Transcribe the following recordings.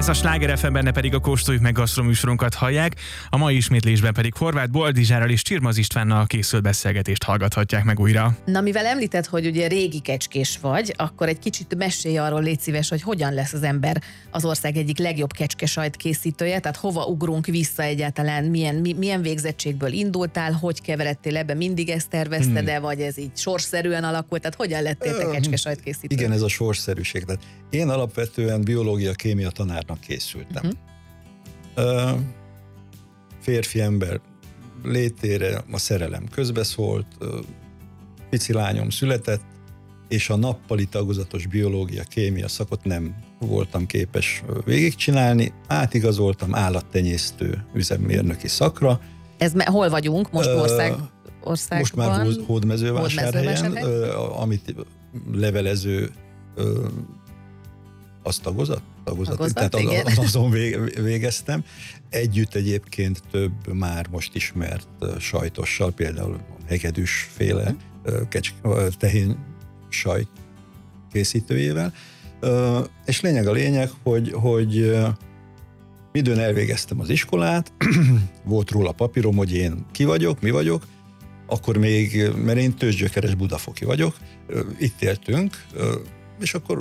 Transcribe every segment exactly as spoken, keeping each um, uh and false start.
Ez a Sláger ef em, benne pedig a Kóstoljuk meg gasztroműsorunkat hallják, a mai ismétlésben pedig Horváth Boldizsárral és Csirmaz Istvánnal készült beszélgetést hallgathatják meg újra. Na, mivel említed, hogy ugye régi kecskés vagy, akkor egy kicsit mesélj arról, légy szíves, hogy hogyan lesz az ember az ország egyik legjobb kecskesajt készítője, tehát hova ugrunk vissza egyáltalán, milyen, mi, milyen végzettségből indultál, hogy keveredtél ebbe, mindig ezt tervezted-e, hmm. vagy ez így sorszerűen alakult, tehát hogyan lettél te kecskesajt készítő? Igen, ez a sorszerűség. Tehát én alapvetően biológia, kémia tanárnak készültem. Uh-huh. Uh, férfi ember létére a szerelem közbeszólt, uh, pici lányom született, és a nappali tagozatos biológia, kémia szakot nem voltam képes végigcsinálni, átigazoltam állattenyésztő üzemmérnöki szakra. Ez me- hol vagyunk? Most ország, országban? Most már Hódmezővásárhelyen, uh, amit levelező uh, az tagozat? Tagozat, tagozat tehát az, azon végeztem. Együtt egyébként több már most ismert sajtossal, például hegedűs féle uh, tehén sajt készítőjével. Uh, és lényeg a lényeg, hogy, hogy uh, midőn elvégeztem az iskolát, volt róla papírom, hogy én ki vagyok, mi vagyok, akkor még, mert én tőzsgyökeres budafoki vagyok, uh, itt éltünk, uh, és akkor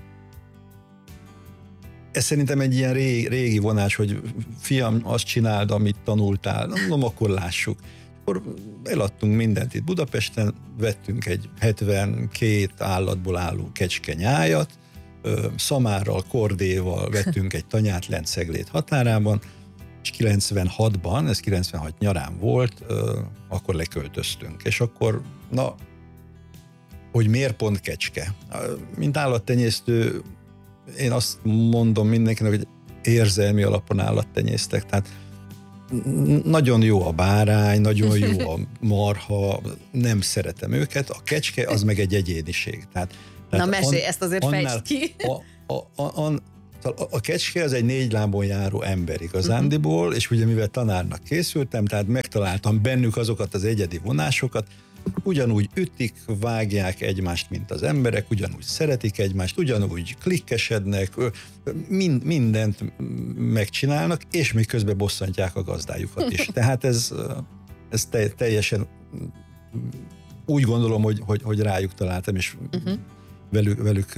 ez szerintem egy ilyen régi, régi vonás, hogy fiam, azt csináld, amit tanultál, mondom, akkor lássuk. Akkor eladtunk mindent itt Budapesten, vettünk egy hetvenkét állatból álló kecskenyájat, szamárral, kordéval vettünk egy tanyát lent Szeglét határában, és kilencvenhatban, ez kilencvenhat nyarán volt, akkor leköltöztünk. És akkor, na, hogy miért pont kecske? Mint állattenyésztő, én azt mondom mindenkinek, hogy érzelmi alapon állattenyésztek, tehát nagyon jó a bárány, nagyon jó a marha, nem szeretem őket, a kecske az meg egy egyéniség. Tehát, tehát Na mesélj, an, ezt azért fejtsd ki. A, a, a, a, a, a kecske az egy négy lábon járó ember igazándiból, uh-huh. és ugye mivel tanárnak készültem, tehát megtaláltam bennük azokat az egyedi vonásokat, ugyanúgy ütik, vágják egymást, mint az emberek, ugyanúgy szeretik egymást, ugyanúgy klikkesednek, mind, mindent megcsinálnak, és még közben bosszantják a gazdájukat is. Tehát ez, ez teljesen úgy gondolom, hogy, hogy, hogy rájuk találtam, és uh-huh. velük, velük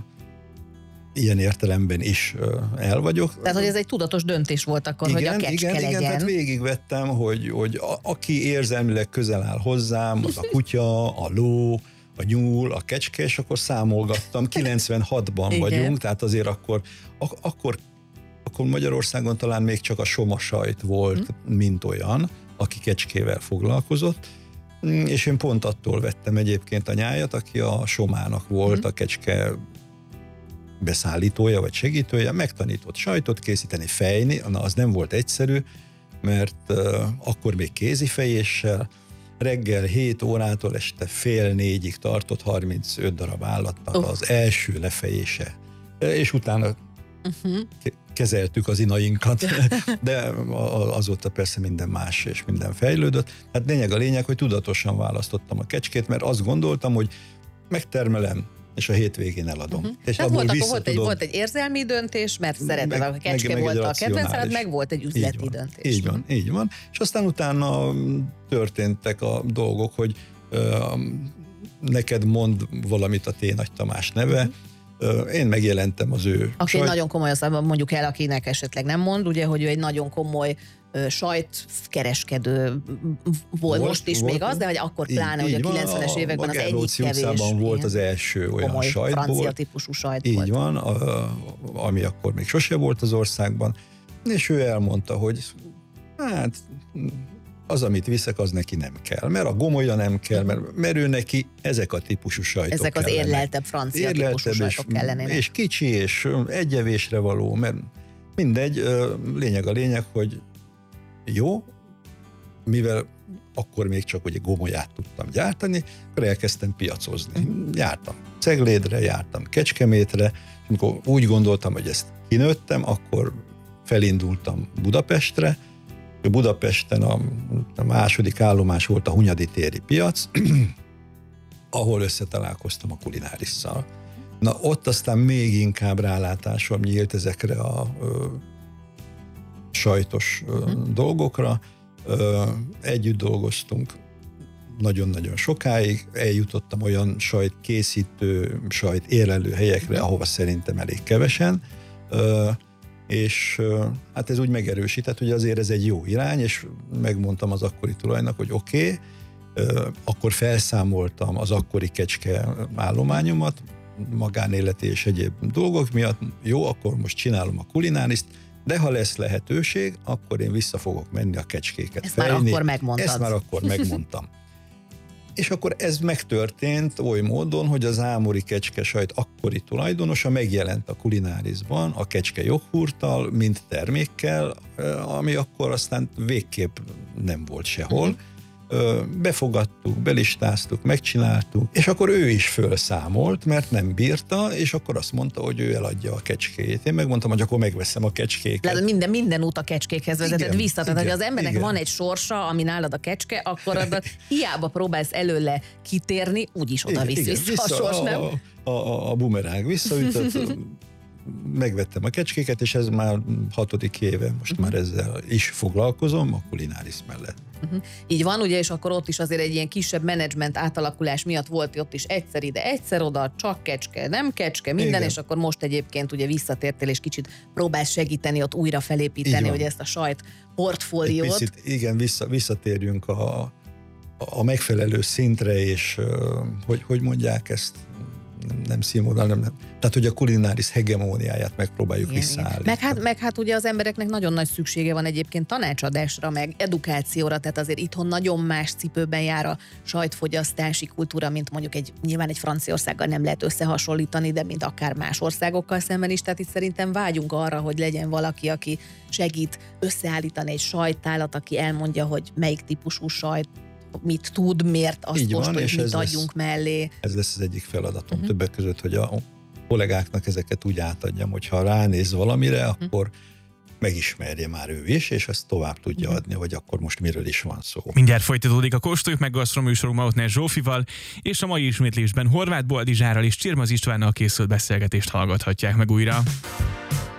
ilyen értelemben is el vagyok. Tehát, hogy ez egy tudatos döntés volt akkor, igen, hogy a kecske igen, legyen. Igen, tehát végigvettem, hogy, hogy a, aki érzelmileg közel áll hozzám, az a kutya, a ló, a nyúl, a kecske, és akkor számolgattam, kilencvenhatban igen. vagyunk, tehát azért akkor, ak- akkor, akkor Magyarországon talán még csak a soma sajt volt, hmm. mint olyan, aki kecskével foglalkozott, és én pont attól vettem egyébként a nyájat, aki a somának volt, hmm. a kecske beszállítója vagy segítője, megtanított sajtot készíteni, fejni, na az nem volt egyszerű, mert uh, akkor még kézifejéssel, reggel hét órától este fél négyig tartott harmincöt darab állatnak uh. az első lefejése, és utána uh-huh. kezeltük az inainkat, de azóta persze minden más és minden fejlődött. Hát lényeg a lényeg, hogy tudatosan választottam a kecskét, mert azt gondoltam, hogy megtermelem, és a hétvégén eladom. Uh-huh. És tehát volt, akkor volt, egy, tudom, volt egy érzelmi döntés, mert szereted, a kecske meg, volt meg a kedvenced, meg volt egy üzleti így van, döntés. Így van, így van. És aztán utána történtek a dolgok, hogy uh, neked mond valamit a T. Nagy Tamás neve, uh, én megjelentem az ő... Aki sajt... nagyon komoly, azt mondjuk el, akinek esetleg nem mond, ugye, hogy ő egy nagyon komoly sajtkereskedő volt, volt most is volt, még az, de hogy akkor pláne, hogy a kilencvenes években az egyik kevés volt az első olyan komoly sajtból. francia típusú sajt így volt. van, a, ami akkor még sose volt az országban, és ő elmondta, hogy hát az, amit viszek, az neki nem kell, mert a gomolya nem kell, mert, mert ő neki ezek a típusú sajtok Ezek az kellene. érleltebb francia érleltebb típusú sajtok kellenének. És kicsi, és egyevésre való, mert mindegy, lényeg a lényeg, hogy jó, mivel akkor még csak ugye gomolyát tudtam gyártani, akkor elkezdtem piacozni. Jártam Ceglédre, jártam Kecskemétre, és amikor úgy gondoltam, hogy ezt kinőttem, akkor felindultam Budapestre. Budapesten a, a második állomás volt a Hunyadi téri piac, ahol összetalálkoztam a Kulinárisszal. Na ott aztán még inkább rálátásom nyílt ezekre a ö, sajtos ö, hmm. dolgokra. Ö, együtt dolgoztunk nagyon-nagyon sokáig, eljutottam olyan sajtkészítő, sajt érlelő helyekre, ahova szerintem elég kevesen, ö, és ö, hát ez úgy megerősített, hogy azért ez egy jó irány, és megmondtam az akkori tulajnak, hogy oké, okay, akkor felszámoltam az akkori kecske állományomat, magánéleti és egyéb dolgok miatt, jó, akkor most csinálom a kulináriszt, de ha lesz lehetőség, akkor én vissza fogok menni a kecskéket Ezt fejni. már akkor megmondtad. Ezt már akkor megmondtam. És akkor ez megtörtént oly módon, hogy az ámori kecskesajt akkori tulajdonosa megjelent a kulinárisban a kecske joghurttal, mint termékkel, ami akkor aztán végképp nem volt sehol. Uh-huh. Befogadtuk, belistáztuk, megcsináltuk, és akkor ő is fölszámolt, mert nem bírta, és akkor azt mondta, hogy ő eladja a kecskéjét. Én megmondtam, hogy akkor megveszem a kecskéket. Lehet, minden, minden út a kecskékhez vezetett vissza. Tehát, hogy az embernek igen. van egy sorsa, ami nálad a kecske, akkor adat, hiába próbálsz előle kitérni, úgyis oda visz vissza, vissza a sors, nem? A, a, a, a bumeráng visszaütött, megvettem a kecskéket, és ez már hatodik éve, most uh-huh. már ezzel is foglalkozom, a kulináris mellett. Uh-huh. Így van, ugye, és akkor ott is azért egy ilyen kisebb menedzsment átalakulás miatt volt ott is egyszer ide, egyszer oda, csak kecske, nem kecske, minden, igen. És akkor most egyébként ugye visszatértél, és kicsit próbálsz segíteni ott újra felépíteni, hogy ezt a sajt portfóliót. Egy picit, igen, vissza, visszatérjünk a, a megfelelő szintre, és hogy, hogy mondják ezt, nem színvonal, nem, nem. Tehát, hogy a kulináris hegemóniáját megpróbáljuk igen, visszaállítani. Meg hát, meg hát ugye az embereknek nagyon nagy szüksége van egyébként tanácsadásra, meg edukációra, tehát azért itthon nagyon más cipőben jár a sajtfogyasztási kultúra, mint mondjuk egy, nyilván egy Franciaországgal nem lehet összehasonlítani, de mint akár más országokkal szemben is, tehát itt szerintem vágyunk arra, hogy legyen valaki, aki segít összeállítani egy sajttálat, aki elmondja, hogy melyik típusú sajt mit tud, miért azt kóstoljuk, mit adjunk lesz, mellé. Ez lesz az egyik feladatom uh-huh. többek között, hogy a kollégáknak ezeket úgy átadjam, hogy ha ránéz valamire, uh-huh. akkor megismerje már ő is, és ezt tovább tudja uh-huh. adni, hogy akkor most miről is van szó. Mindjárt folytatódik a Kóstoljuk meg gasztroműsorunk Mautner Zsófival, és a mai ismétlésben Horváth Boldizsárral és Csirmaz Istvánnal készült beszélgetést hallgathatják meg újra.